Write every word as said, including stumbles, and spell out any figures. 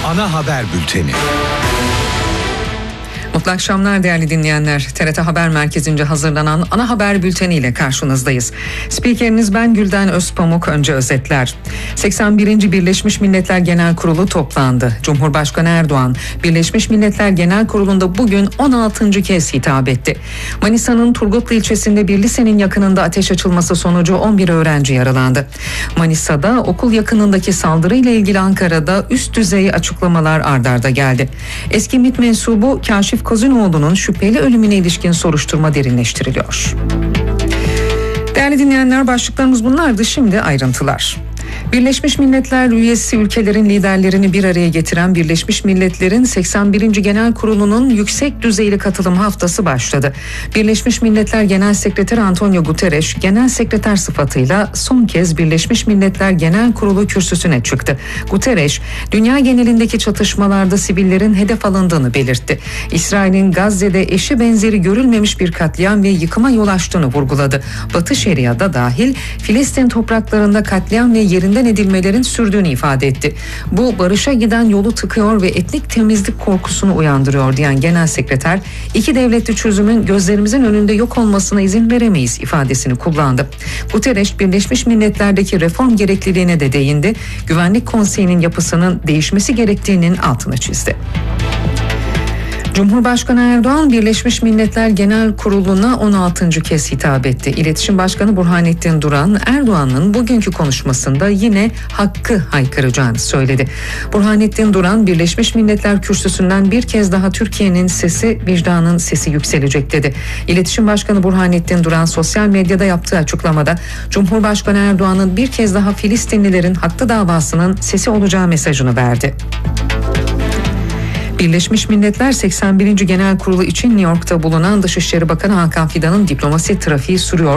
Ana haber bülteni. Mutlu akşamlar değerli dinleyenler. T R T Haber Merkezi'nce hazırlanan ana haber bülteniyle karşınızdayız. Spikeriniz ben Gülden Özpamuk. Önce özetler. seksen birinci Birleşmiş Milletler Genel Kurulu toplandı. Cumhurbaşkanı Erdoğan, Birleşmiş Milletler Genel Kurulu'nda bugün on altıncı kez hitap etti. Manisa'nın Turgutlu ilçesinde bir lisenin yakınında ateş açılması sonucu on bir öğrenci yaralandı. Manisa'da okul yakınındaki saldırıyla ilgili Ankara'da üst düzey açıklamalar ard arda geldi. Eski MİT mensubu Kaşif Kozinoğlu'nun şüpheli ölümüne ilişkin soruşturma derinleştiriliyor. Değerli dinleyenler, başlıklarımız bunlardı. Şimdi ayrıntılar. Birleşmiş Milletler üyesi ülkelerin liderlerini bir araya getiren Birleşmiş Milletler'in seksen birinci Genel Kurulu'nun yüksek düzeyli katılım haftası başladı. Birleşmiş Milletler Genel Sekreteri Antonio Guterres, Genel Sekreter sıfatıyla son kez Birleşmiş Milletler Genel Kurulu kürsüsüne çıktı. Guterres, dünya genelindeki çatışmalarda sivillerin hedef alındığını belirtti. İsrail'in Gazze'de eşi benzeri görülmemiş bir katliam ve yıkıma yol açtığını vurguladı. Batı Şeria'da dahil Filistin topraklarında katliam ve yerinden edilmelerin sürdüğünü ifade etti. Bu barışa giden yolu tıkıyor ve etnik temizlik korkusunu uyandırıyor diyen Genel Sekreter, iki devletli çözümün gözlerimizin önünde yok olmasına izin veremeyiz ifadesini kullandı. Guterres, Birleşmiş Milletler'deki reform gerekliliğine de değindi. Güvenlik Konseyi'nin yapısının değişmesi gerektiğinin altını çizdi. Cumhurbaşkanı Erdoğan, Birleşmiş Milletler Genel Kurulu'na on altıncı kez hitap etti. İletişim Başkanı Burhanettin Duran, Erdoğan'ın bugünkü konuşmasında yine hakkı haykıracağını söyledi. Burhanettin Duran, Birleşmiş Milletler kürsüsünden bir kez daha Türkiye'nin sesi, vicdanın sesi yükselecek dedi. İletişim Başkanı Burhanettin Duran sosyal medyada yaptığı açıklamada, Cumhurbaşkanı Erdoğan'ın bir kez daha Filistinlilerin haklı davasının sesi olacağı mesajını verdi. Birleşmiş Milletler seksen birinci Genel Kurulu için New York'ta bulunan Dışişleri Bakanı Hakan Fidan'ın diplomasi trafiği sürüyor.